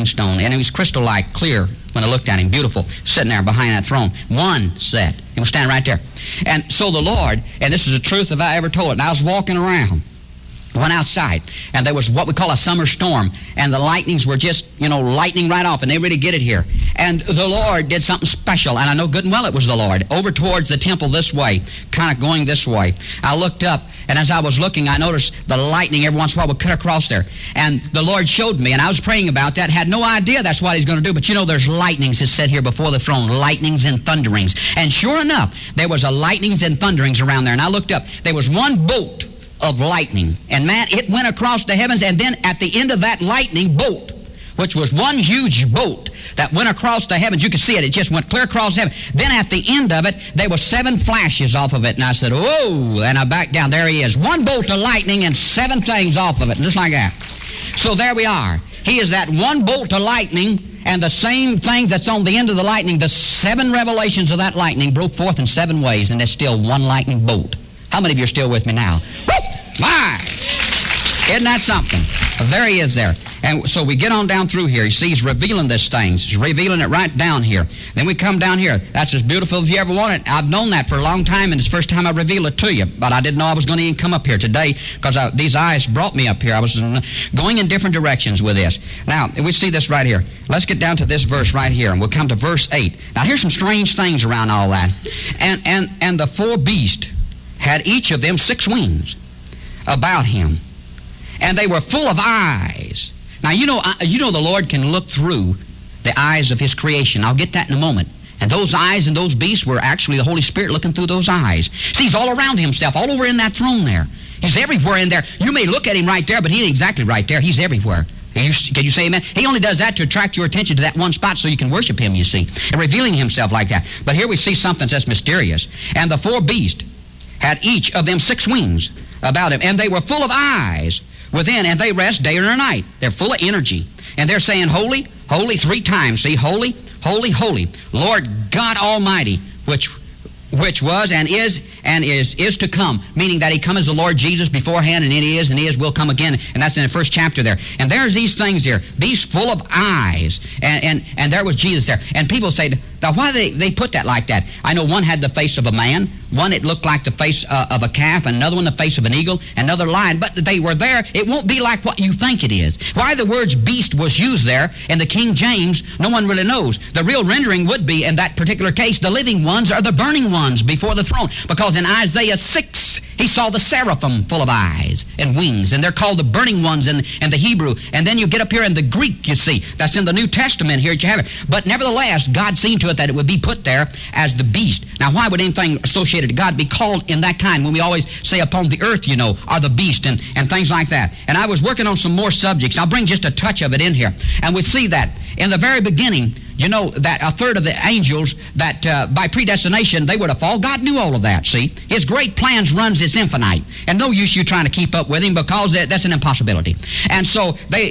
lightning stone, and it was crystal-like, clear when I looked at him, beautiful, sitting there behind that throne. One set. He was standing right there. And so the Lord, and this is the truth if I ever told it, and I was walking around, went outside, and there was what we call a summer storm, and the lightnings were just, lightning right off, and they really get it here. And the Lord did something special, and I know good and well it was the Lord, over towards the temple this way, kind of going this way. I looked up, and as I was looking, I noticed the lightning every once in a while would cut across there. And the Lord showed me, and I was praying about that, had no idea that's what He's going to do, but there's lightnings that sit here before the throne, lightnings and thunderings. And sure enough, there was a lightnings and thunderings around there, and I looked up. There was one bolt of lightning, and man, it went across the heavens, and then at the end of that lightning bolt, which was one huge bolt that went across the heavens, you could see it, it just went clear across heaven. Then at the end of it, there were 7 flashes off of it, and I said, whoa, and I backed down. There he is, one bolt of lightning and 7 things off of it, just like that. So there we are. He is that one bolt of lightning, and the same things that's on the end of the lightning, the 7 revelations of that lightning broke forth in 7 ways, and there's still one lightning bolt. How many of you are still with me now? Woo! My! Isn't that something? Well, there he is there. And so we get on down through here. You see, He's revealing this thing. He's revealing it right down here. Then we come down here. That's as beautiful as you ever want it. I've known that for a long time, and it's the first time I reveal it to you. But I didn't know I was going to even come up here today because these eyes brought me up here. I was going in different directions with this. Now, we see this right here. Let's get down to this verse right here, and we'll come to verse 8. Now, here's some strange things around all that. And the 4 beasts had each of them 6 wings about him, and they were full of eyes. Now, the Lord can look through the eyes of His creation. I'll get that in a moment. And those eyes and those beasts were actually the Holy Spirit looking through those eyes. See, He's all around Himself, all over in that throne there. He's everywhere in there. You may look at Him right there, but He ain't exactly right there. He's everywhere. Can you say amen? He only does that to attract your attention to that one spot so you can worship Him, you see, and revealing Himself like that. But here we see something that's mysterious. And the 4 beasts had each of them 6 wings about him, and they were full of eyes within, and they rest day or night. They're full of energy, and they're saying, holy, holy, 3 times. See, holy, holy, holy, Lord God Almighty, which was and is to come, meaning that He come as the Lord Jesus beforehand, and He is, will come again, and that's in the first chapter there. And there's these things here, beasts full of eyes, and there was Jesus there. And people say, now why they put that like that? I know one had the face of a man, one it looked like the face of a calf, and another one the face of an eagle, another lion, but they were there. It won't be like what you think it is. Why the words beast was used there in the King James, no one really knows. The real rendering would be, in that particular case, the living ones or the burning ones before the throne, because in Isaiah 6, he saw the seraphim full of eyes and wings, and they're called the burning ones in the Hebrew. And then you get up here in the Greek, you see. That's in the New Testament here that you have it. But nevertheless, God seen to it that it would be put there as the beast. Now, why would anything associated to God be called in that kind when we always say upon the earth, are the beast and things like that? And I was working on some more subjects. I'll bring just a touch of it in here. And we see that in the very beginning, that a third of the angels that by predestination they would have fallen. God knew all of that, see. His great plans runs its infinite. And no use you trying to keep up with Him because that's an impossibility. And so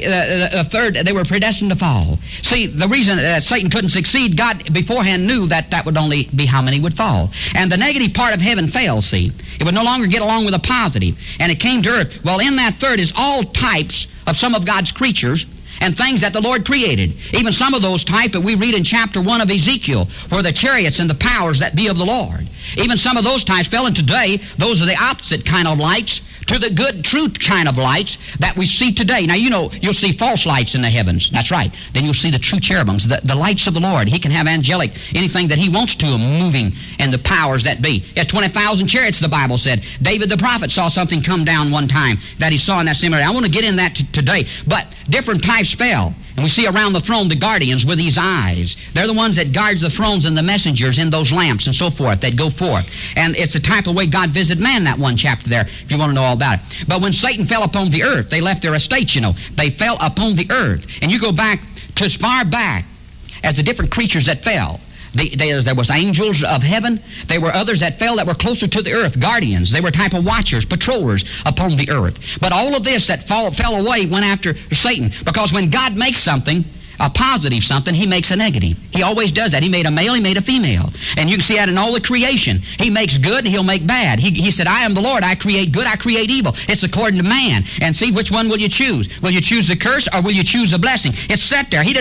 a third, they were predestined to fall. See, the reason Satan couldn't succeed, God beforehand knew that would only be how many would fall. And the negative part of heaven fell, see. It would no longer get along with the positive. And it came to earth. Well, in that third is all types of some of God's creatures and things that the Lord created. Even some of those type that we read in chapter 1 of Ezekiel, where the chariots and the powers that be of the Lord. Even some of those types fell, and today, those are the opposite kind of lights to the good, true kind of lights that we see today. Now, you'll see false lights in the heavens. That's right. Then you'll see the true cherubims, the lights of the Lord. He can have angelic, anything that He wants to, moving, and the powers that be. He has 20,000 chariots, the Bible said. David the prophet saw something come down one time that he saw in that seminary. I want to get in that today. But different types fell. And we see around the throne the guardians with these eyes. They're the ones that guards the thrones and the messengers in those lamps and so forth that go forth. And it's the type of way God visited man, that one chapter there, if you want to know all about it. But when Satan fell upon the earth, they left their estates, They fell upon the earth. And you go back to as far back as the different creatures that fell. There was angels of heaven. There were others that fell that were closer to the earth, guardians. They were type of watchers, patrollers upon the earth. But all of this that fell away went after Satan. Because when God makes something, a positive something, He makes a negative. He always does that. He made a male, He made a female. And you can see that in all the creation. He makes good, He'll make bad. He said, I am the Lord. I create good, I create evil. It's according to man. And see, which one will you choose? Will you choose the curse or will you choose the blessing? It's set there.